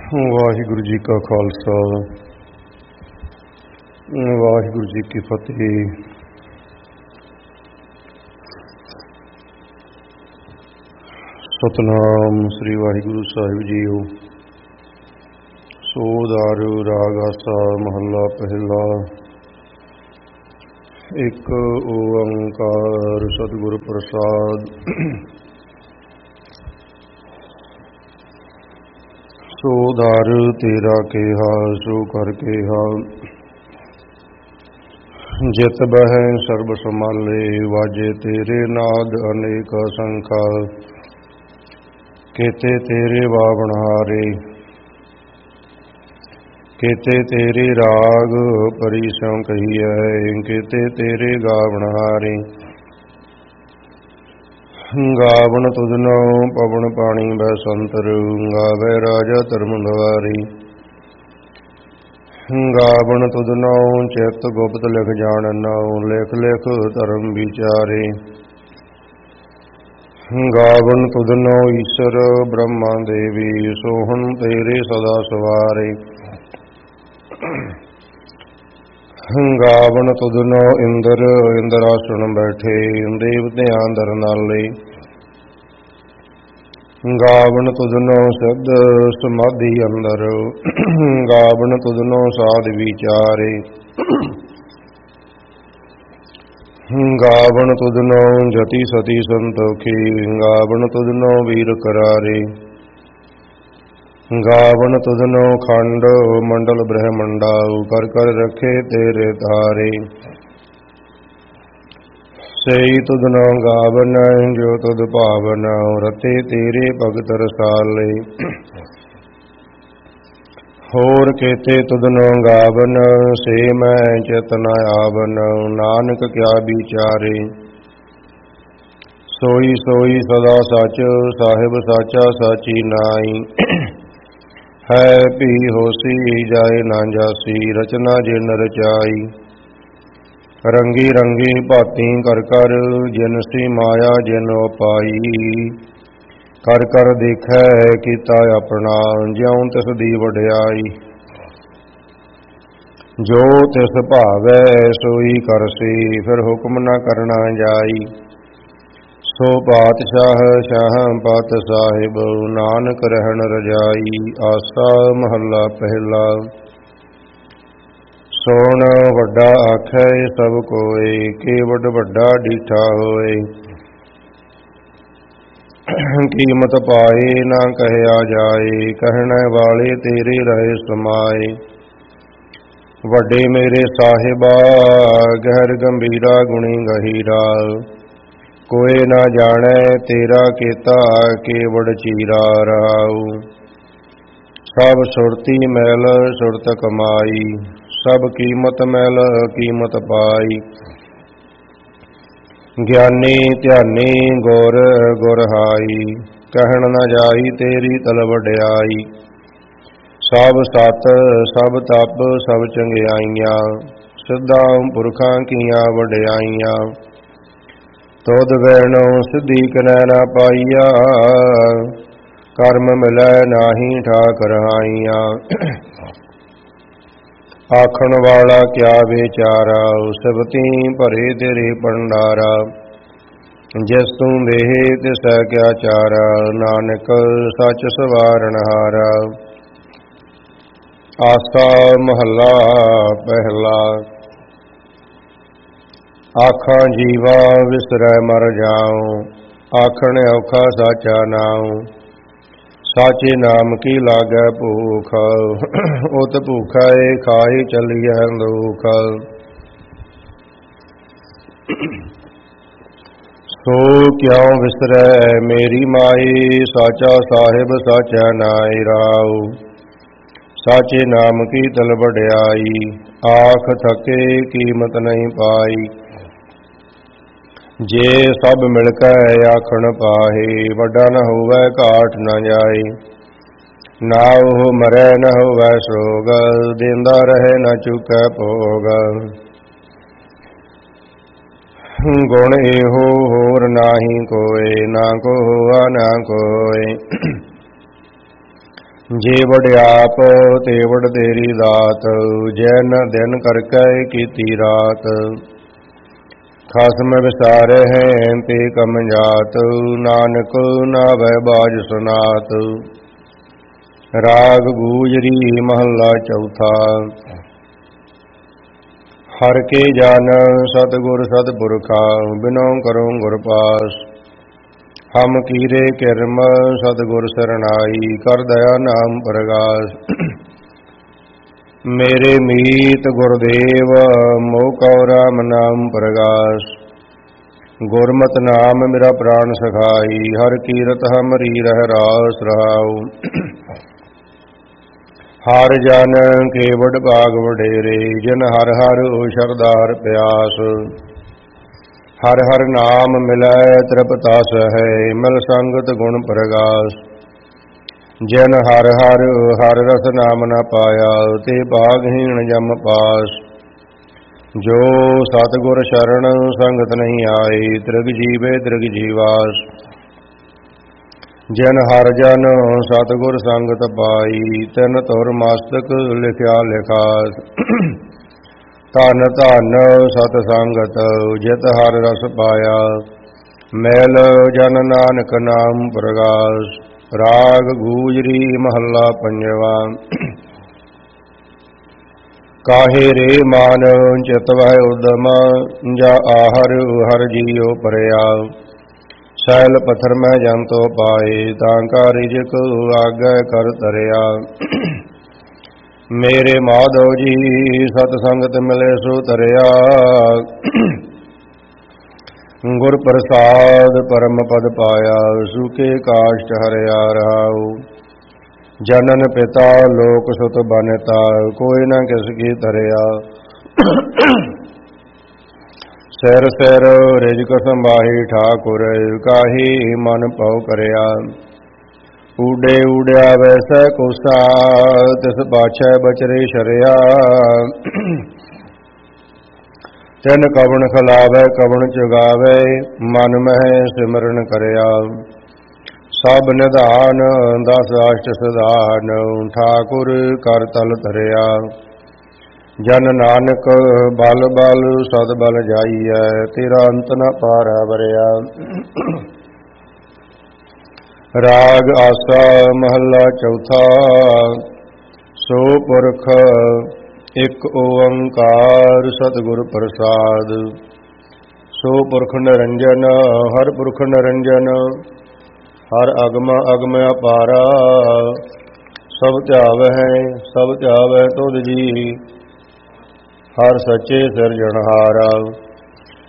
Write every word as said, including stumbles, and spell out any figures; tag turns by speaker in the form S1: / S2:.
S1: ਵਾਹਿਗੁਰੂ ਜੀ ਕਾ ਖਾਲਸਾ, ਵਾਹਿਗੁਰੂ ਜੀ ਕੀ ਫਤਿਹ। ਸਤਨਾਮ ਸ੍ਰੀ ਵਾਹਿਗੁਰੂ ਸਾਹਿਬ ਜੀਓ। ਸੋਧਾਰ ਰਾਗ ਆਸਾ ਮਹੱਲਾ ਪਹਿਲਾ। ਇੱਕ ਓੰਕਾਰ ਸਤਿਗੁਰ ਪ੍ਰਸਾਦ। ਸੋ ਧਾਰ ਤੇਰਾ ਕੇਹਾ ਸੋ ਕਰ ਕੇਹਾ, ਜਿਤ ਬਹਿ ਸਰਬ ਸੰਭਾਲੇ। ਵਾਜੇ ਤੇਰੇ ਨਾਦ ਅਨੇਕ ਅਸੰਖਾ, ਕੇਤੇ ਤੇਰੇ ਵਾਵਣਹਾਰੇ। ਕੇਤੇ ਤੇਰੇ ਰਾਗ ਪਰੀ ਸਿਉ ਕਹੀਐ, ਕੇਤੇ ਤੇਰੇ ਗਾਵਣਹਾਰੇ। ਗਾਵਣ ਤੁਧਨੋ ਪਵਨ ਪਾਣੀ ਬੈਸੰਤਰ, ਗਾਵੈ ਰਾਜਾ ਧਰਮ ਦੁਆਰੀ। ਗਾਵਣ ਤੁਧਨੋ ਚਿਤ ਗੁਪਤ ਲਿਖ ਜਾਣਨੋ, ਲਿਖ ਲਿਖ ਧਰਮ ਵਿਚਾਰੇ। ਗਾਵਣ ਤੁਧਨੋ ਈਸ਼ਰ ਬ੍ਰਹਮਾ ਦੇਵੀ, ਸੋਹਣ ਤੇਰੇ ਸਦਾ ਸਵਾਰੇ। ਗਾਵਣ ਤੁਧਨੋ ਇੰਦਰ ਇੰਦਰਾਸਣ ਬੈਠੇ, ਦੇਵਤਿਆਂ ਦਰ ਨਾਲੇ। ਗਾਵਣ ਤੁਧਨੋ ਸਿੱਧ ਸਮਾਧੀ ਅੰਦਰ, ਗਾਵਣ ਤੁਧਨੋ ਸਾਧ ਵਿਚਾਰੇ। ਗਾਵਣ ਤੁਧਨੋ ਜਤੀ ਸਤੀ ਸੰਤੋਖੀ, ਗਾਵਣ ਤੁਧਨੋ ਵੀਰ ਕਰਾਰੇ। ਗਾਵਣ ਤੁਧਨੋ ਖੰਡ ਮੰਡਲ ਬ੍ਰਹਮੰਡਾ, ਕਰ ਕਰ ਰਖੇ ਤੇਰੇ ਤਾਰੇ। ਸਈ ਤੁਧਨੋ ਗਾਵਨ ਜੋ ਤੁਧ ਭਾਵਨ, ਰਤੇ ਤੇਰੇ ਭਗਤ ਰਸਾਲੇ। ਹੋਰ ਕੇਤੇ ਤੁਧਨੋ ਗਾਵਨ, ਸੇ ਮੈਂ ਚਿਤ ਨ ਆਵਨ। ਨਾਨਕ ਕਿਆ ਵਿਚਾਰੇ। ਸੋਈ ਸੋਈ ਸਦਾ ਸਚ, ਸਾਹਿਬ ਸਾਚਾ ਸਾਚੀ ਨਾਈ। ਹੈ ਭੀ ਹੋਸੀ ਜਾਏ ਨਾ ਜਾਸੀ, ਰਚਨਾ ਜਿਨ ਰਚਾਈ। ਰੰਗੀ ਰੰਗੀ ਭਾਤੀ ਕਰ ਕਰ, ਜਿਨ ਸੀ ਮਾਇਆ ਜਿਨ ਉਪਾਈ। ਕਰ ਕਰ ਦੇਖੈ ਕੀਤਾ ਆਪਣਾ, ਜਿਉ ਤਿਸ ਦੀ ਵਡਿਆਈ। ਜੋ ਤਿਸ ਭਾਵੈ ਸੋਈ ਕਰਸੀ, ਫਿਰ ਹੁਕਮ ਨ ਕਰਨਾ ਜਾਈ। ਸੋ ਪਾਤਸ਼ਾਹ ਸ਼ਾਹ ਪਤ ਸਾਹਿਬ, ਨਾਨਕ ਰਹਿਣ ਰਜਾਈ। ਆਸਾ ਮਹੱਲਾ ਪਹਿਲਾ। ਸੋਣ ਵੱਡਾ ਆਖੈ ਸਭ ਕੋਇ, ਕੇਵਡ ਵੱਡਾ ਡੀਠਾ ਹੋਏ। ਕੀਮਤ ਪਾਏ ਨਾ ਕਹਿਆ ਜਾਏ, ਕਹਿਣ ਵਾਲੇ ਤੇਰੇ ਰਹੇ ਸਮਾਏ। ਵੱਡੇ ਮੇਰੇ ਸਾਹਿਬਾ, ਗਹਿਰ ਗੰਭੀਰਾ ਗੁਣੀ ਗਹੀਰਾ। ਕੋਇ ਨਾ ਜਾਣੈ ਤੇਰਾ ਕੀਤਾ, ਕੇਵੜ ਚੀਰਾ ਰਹਾਉ। ਸਭ ਸੁਰਤੀ ਮੈਲ ਸੁਰਤ ਕਮਾਈ, ਸਭ ਕੀਮਤ ਮੈਲ ਕੀਮਤ ਪਾਈ। ਗਿਆਨੀ ਧਿਆਨੀ ਗੁਰ ਗੁਰ ਹਾਈ, ਕਹਿਣ ਨ ਜਾਈ ਤੇਰੀ ਤਲ ਵਡਿਆਈ। ਸਭ ਸਤ ਸਭ ਤਪ ਸਭ ਚੰਗਿਆਈਆਂ, ਸਿੱਧਾ ਪੁਰਖਾਂ ਕੀਆਂ ਵਡਿਆਈਆਂ। ਤੁਧ ਵੈਣੋ ਸਿੱਧੀ ਕਨੈ ਨਾ ਪਾਈਆ, ਕਰਮ ਮਿਲੈ ਨਾਹੀ ਠਾਕ ਰਹਾਈਆਂ। ਆਖਣ ਵਾਲਾ ਕਿਆ ਵਿਚਾਰਾ, ਸਿਵਤੀ ਭਰੇ ਤੇਰੇ ਭੰਡਾਰਾ। ਜਿਸ ਤੂੰ ਦੇਹ ਤਿਸੈ ਕਿਆ ਚਾਰਾ, ਨਾਨਕ ਸੱਚ ਸਵਾਰਨਹਾਰਾ। ਆਸਾ ਮਹੱਲਾ ਪਹਿਲਾ। ਆਖਾਂ ਜੀਵਾ ਵਿਸਰੈ ਮਰ ਜਾਉ, ਆਖਣ ਔਖਾ ਸਾਚਾ ਨਾਉ। ਸਾਚੇ ਨਾਮ ਕੀ ਲਾਗੈ ਭੂਖ, ਉਤ ਭੂਖੈ ਖਾਈ ਚੱਲੀਐ ਦੁਖ। ਸੋ ਕਿਉ ਵਿਸਰੈ ਮੇਰੀ ਮਾਈ, ਸਾਚਾ ਸਾਹਿਬ ਸਾਚਾ ਨਾਇ ਰਾਉ। ਸਾਚੇ ਨਾਮ ਕੀ ਤਲ ਵਡਿਆਈ, ਆਖ ਥਕੇ ਕੀਮਤ ਨਹੀਂ ਪਾਈ। ਜੇ ਸਭ ਮਿਲ ਕੇ ਆਖਣ ਪਾਹੇ, ਵੱਡਾ ਨ ਹੋਵੈ ਘਾਟ ਨ ਜਾਏ। ਨਾ ਉਹ ਮਰੈ ਨ ਹੋਵੈ ਸੋਗ, ਦੇਂਦਾ ਰਹੇ ਨ ਚੁਕੈ ਭੋਗ। ਗੁਣ ਇਹੋ ਹੋਰ ਨਾਹੀ ਕੋਇ, ਨਾ ਕੋ ਹੋਆ ਨਾ ਕੋਇ। ਜੇ ਵਡਿਆਪ ਤੇ ਵਡ ਤੇਰੀ ਦਾਤ, ਜੈਨ ਦਿਨ ਕਰਕੇ ਕੀਤੀ ਰਾਤ। ਖਸਮ ਵਿਸਾਰੇ ਹੈ ਤੇ ਕਮ ਜਾਤ, ਨਾਨਕ ਨਾਵੈ ਬਾਜ ਸੁਨਾਤ। ਰਾਗ ਗੂਜਰੀ ਮਹੱਲਾ ਚੌਥਾ। ਹਰ ਕੇ ਜਨ ਸਤਿਗੁਰ ਸਤਿਪੁਰਖਾ, ਬਿਨੋ ਕਰੋ ਗੁਰ ਪਾਸ। ਹਮ ਕੀਰੇ ਕਿਰਮ ਸਤਿਗੁਰ ਸਰਨਾਈ, ਕਰ ਦਇਆ ਨਾਮ ਪ੍ਰਗਾਸ। ਮੇਰੇ ਮੀਤ ਗੁਰਦੇਵ, ਮੋਹ ਕਉ ਰਾਮ ਨਾਮ ਪ੍ਰਗਾਸ। ਗੁਰਮਤਿ ਨਾਮ ਮੇਰਾ ਪ੍ਰਾਨ ਸਖਾਈ, ਹਰ ਕੀਰਤ ਹਮਰੀ ਰਹਿ ਰਾਸ ਰਹਾਉ। ਹਰ ਜਨ ਕੇ ਵਡ ਭਾਗ ਵਡੇਰੇ, ਜਿਨ ਹਰ ਹਰ ਸ਼ਰਧਾਰ ਪਿਆਸ। ਹਰ ਹਰ ਨਾਮ ਮਿਲੈ ਤ੍ਰਿਪਤਾ ਸਹੈ, ਮਿਲ ਸੰਗਤ ਗੁਣ ਪ੍ਰਗਾਸ। ਜਿਨ ਹਰ ਹਰ ਹਰ ਰਸ ਨਾਮ ਨ ਪਾਇਆ, ਤੇ ਭਾਗਹੀਣ ਜਮ ਪਾਸ। ਜੋ ਸਤਿਗੁਰ ਸ਼ਰਨ ਸੰਗਤ ਨਹੀਂ ਆਈ, ਤ੍ਰਿਗ ਜੀਵੇ ਤ੍ਰਿਗ ਜੀਵਾਸ। ਜਿਨ ਹਰ ਜਨ ਸਤਿਗੁਰ ਸੰਗਤ ਪਾਈ, ਤਿਨ ਤੁਰ ਮਸਤਕ ਲਿਖਿਆ ਲਿਖਾਸ। ਧਨ ਧਨ ਸਤ ਸੰਗਤ, ਜਿਤ ਹਰ ਰਸ ਪਾਇਆ, ਮੈਲ ਜਨ ਨਾਨਕ ਨਾਮ ਪ੍ਰਗਾਸ। ਰਾਗ ਗੂਜਰੀ ਮਹੱਲਾ ਪੰਜਵਾ। ਕਾਹੇ ਰੇ ਮਾਨ ਚਿਤ ਵਹਿ ਉਦਮ, ਜਾ ਆਹਰ ਹਰ ਜੀਉ ਪਰਿਆ। ਸੈਲ ਪੱਥਰ ਮੈਂ ਜੰਤੋ ਪਾਏ, ਤਾਂ ਕਾ ਰਿਜਕ ਆਗੈ ਕਰ ਤਰਿਆ। ਮੇਰੇ ਮਾਧੋ ਜੀ ਸਤ ਸੰਗਤ ਮਿਲੇ ਸੋ ਤਰਿਆ, ਗੁਰ ਪ੍ਰਸਾਦ ਪਰਮ ਪਦ ਪਾਇਆ। ਸੁਖੇ ਕਾਸ਼ਟ ਹਰਿਆ ਰਹਾਉ, ਜਨਨ ਪਿਤਾ ਲੋਕ ਸੁਤ ਬਨਤਾ, ਕੋਈ ਨ ਕਿਸ ਕੀ ਤਰਿਆ। ਸਿਰ ਸਿਰ ਰਿਜਕ ਸੰਭਾਹੀ ਠਾਕੁਰ, ਕਾਹੀ ਮਨ ਪਉ ਕਰਿਆ। ਊਡੇ ਊੜਿਆ ਵੈਸੈ ਕੋਸਾ, ਤਿਸ ਪਾਛੈ ਬਚਰੇ ਸ਼ਰਿਆ। ਤਿਨ ਕਵਣ ਖਲਾਵੈ ਕਵਣ ਚੁਗਾਵੈ, ਮਨ ਮਹਿ ਸਿਮਰਨ ਕਰਿਆ। ਸਭ ਨਿਧਾਨ ਦਸ ਅਸ਼ਟ ਸਧਾਨ, ਠਾਕੁਰ ਕਰ ਤਲ ਧਰਿਆ। ਜਨ ਨਾਨਕ ਬਲ ਬਲ ਸਦ ਬਲ ਜਾਈਐ, ਤੇਰਾ ਅੰਤ ਨ ਪਾਰੈ ਵਰਿਆ। ਰਾਗ ਆਸਾ ਮਹੱਲਾ ਚੌਥਾ। ਸੋ ਪੁਰਖ ਇਕ ਓੰਕਾਰ, ਸਤਿਗੁਰ ਪ੍ਰਸਾਦ। ਸੋ ਪੁਰਖ ਨਿਰੰਜਨ, ਹਰ ਪੁਰਖ ਨਿਰੰਜਨ। ਹਰ ਅਗਮ ਅਗਮ ਅਪਾਰਾ, ਸਭ ਧਿਆਵਹਿ ਸਭ ਧਿਆਵਹਿ ਤੁਧ ਜੀ। ਹਰ ਸੱਚੇ ਸਿਰਜਣਹਾਰਾ,